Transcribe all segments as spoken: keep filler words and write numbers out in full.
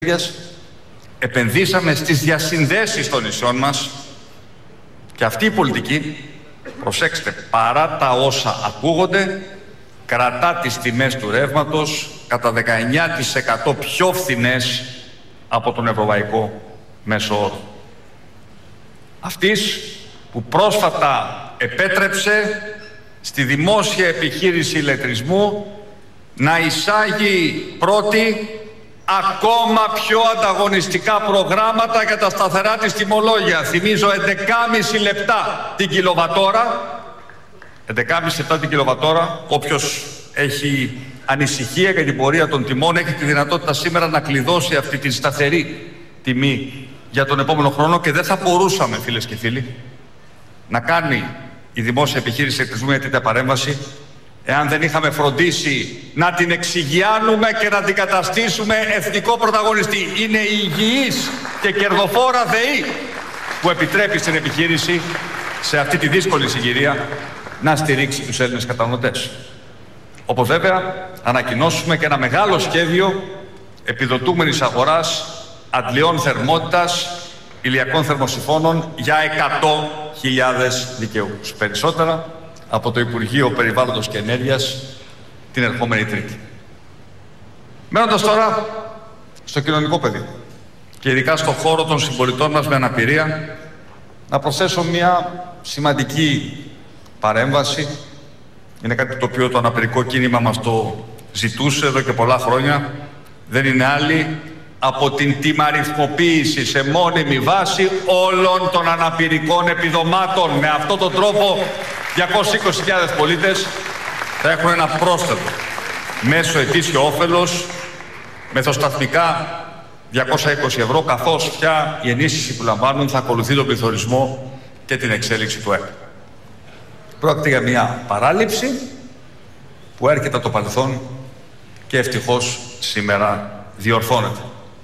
επενδύσαμε στις διασυνδέσεις των νησιών μας και αυτή η πολιτική, προσέξτε, παρά τα όσα ακούγονται, κρατά τις τιμές του ρεύματος κατά δεκαεννιά τοις εκατό πιο φθηνές από τον ευρωπαϊκό μέσο όρο. Αυτής που πρόσφατα επέτρεψε στη δημόσια επιχείρηση ηλεκτρισμού να εισάγει πρώτη ακόμα πιο ανταγωνιστικά προγράμματα για τα σταθερά της τιμολόγια. Θυμίζω έντεκα κόμμα πέντε λεπτά την κιλοβατόρα. έντεκα κόμμα πέντε λεπτά την κιλοβατόρα. Όποιος έχει ανησυχία για την πορεία των τιμών έχει τη δυνατότητα σήμερα να κλειδώσει αυτή τη σταθερή τιμή για τον επόμενο χρόνο και δεν θα μπορούσαμε, φίλες και φίλοι, να κάνει η δημόσια επιχείρηση ηλεκτρισμού μια τέτοια παρέμβαση εάν δεν είχαμε φροντίσει να την εξηγιάνουμε και να την καταστήσουμε εθνικό πρωταγωνιστή. Είναι η υγιής και κερδοφόρα ΔΕΗ που επιτρέπει στην επιχείρηση σε αυτή τη δύσκολη συγκυρία να στηρίξει τους Έλληνες καταναλωτές. Όπως βέβαια ανακοινώσουμε και ένα μεγάλο σχέδιο επιδοτούμενης αγοράς αντλιών θερμότητας ηλιακών θερμοσυφώνων για εκατό χιλιάδες δικαιούχους. Περισσότερα από το Υπουργείο Περιβάλλοντος και Ενέργειας την ερχόμενη Τρίτη. Μένοντας τώρα στο κοινωνικό πεδίο και ειδικά στον χώρο των συμπολιτών μας με αναπηρία, να προσθέσω μια σημαντική παρέμβαση. Είναι κάτι το οποίο το αναπηρικό κίνημα μας το ζητούσε εδώ και πολλά χρόνια. Δεν είναι άλλη από την τιμαριθμοποίηση σε μόνιμη βάση όλων των αναπηρικών επιδομάτων. Με αυτόν τον τρόπο διακόσιες είκοσι χιλιάδες πολίτες θα έχουν ένα πρόσθετο μέσο ετήσιο όφελος μεθοσταθμικά διακόσια είκοσι ευρώ, καθώς πια η ενίσχυση που λαμβάνουν θα ακολουθεί τον πληθωρισμό και την εξέλιξη του ΕΠ. Πρόκειται για μια παράληψη που έρχεται από το παρελθόν και ευτυχώς σήμερα διορθώνεται.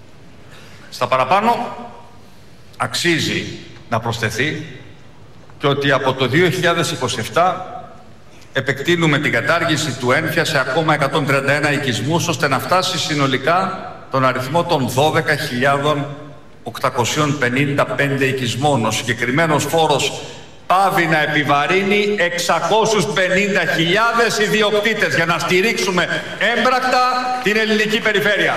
Στα παραπάνω αξίζει να προσθεθεί και ότι από το δύο χιλιάδες είκοσι επτά επεκτείνουμε την κατάργηση του ένφια σε ακόμα εκατόν τριάντα ένα οικισμούς ώστε να φτάσει συνολικά τον αριθμό των δώδεκα χιλιάδες οκτακόσιους πενήντα πέντε οικισμών. Ο συγκεκριμένος φόρος πάβει να επιβαρύνει εξακόσιες πενήντα χιλιάδες ιδιοκτήτες για να στηρίξουμε έμπρακτα την ελληνική περιφέρεια.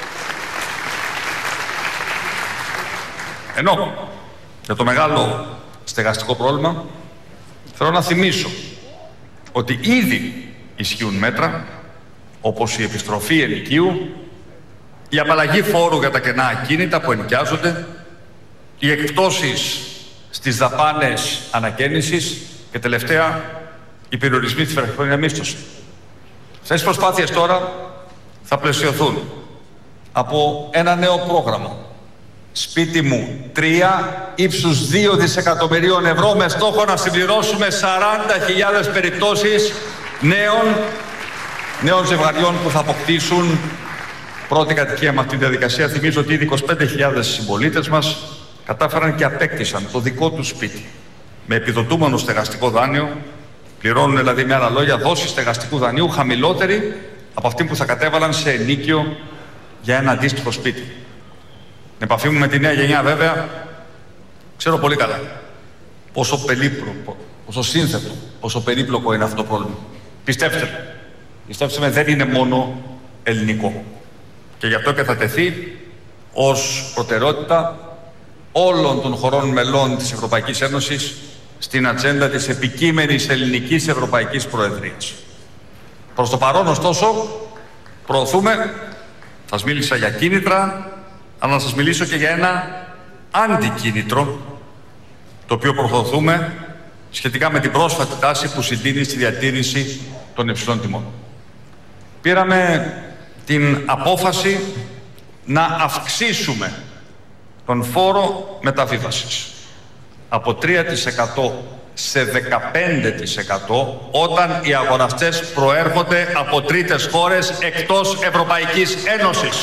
Ενώ για το μεγάλο στεγαστικό πρόβλημα θέλω να θυμίσω ότι ήδη ισχύουν μέτρα όπως η επιστροφή ενοικίου, η απαλλαγή φόρου για τα κενά ακίνητα που ενοικιάζονται, οι εκπτώσεις στις δαπάνες ανακαίνησης και τελευταία οι περιορισμοί στη βραχυχρόνια μίσθωση. Αυτές οι προσπάθειες τώρα θα πλαισιωθούν από ένα νέο πρόγραμμα Σπίτι μου τρία ύψους δύο δισεκατομμυρίων ευρώ με στόχο να συμπληρώσουμε σαράντα χιλιάδες περιπτώσεις νέων, νέων ζευγαριών που θα αποκτήσουν πρώτη κατοικία με αυτή τη διαδικασία. Θυμίζω ότι ήδη είκοσι πέντε χιλιάδες συμπολίτες μας κατάφεραν και απέκτησαν το δικό τους σπίτι με επιδοτούμενο στεγαστικό δάνειο. Πληρώνουν δηλαδή με άλλα λόγια δόση στεγαστικού δανείου χαμηλότερη από αυτή που θα κατέβαλαν σε ενίκιο για ένα αντίστοιχο σπίτι. Με επαφή μου με τη νέα γενιά βέβαια, ξέρω πολύ καλά πόσο περίπλοκο, πόσο σύνθετο, πόσο περίπλοκο είναι αυτό το πρόβλημα. Πιστέψτε, πιστέψτε με, δεν είναι μόνο ελληνικό. Και γι' αυτό και θα τεθεί ως προτεραιότητα όλων των χωρών μελών της Ευρωπαϊκής Ένωσης στην ατζέντα της επικείμενης ελληνικής Ευρωπαϊκής Προεδρίας. Προς το παρόν, ωστόσο, προωθούμε, σας μίλησα για κίνητρα, αλλά να σας μιλήσω και για ένα αντικίνητρο, το οποίο προωθούμε σχετικά με την πρόσφατη τάση που συντείνει στη διατήρηση των υψηλών τιμών. Πήραμε την απόφαση να αυξήσουμε τον φόρο μεταβίβασης από τρία τοις εκατό σε δεκαπέντε τοις εκατό όταν οι αγοραστές προέρχονται από τρίτες χώρες εκτός Ευρωπαϊκής Ένωσης.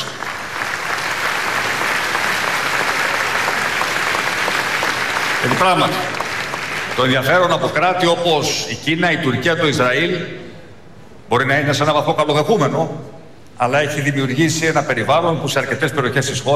Γιατί πράγματι, το ενδιαφέρον από κράτη όπως η Κίνα, η Τουρκία, το Ισραήλ μπορεί να είναι σε ένα βαθμό καλοδεχούμενο, αλλά έχει δημιουργήσει ένα περιβάλλον που σε αρκετές περιοχές της χώρας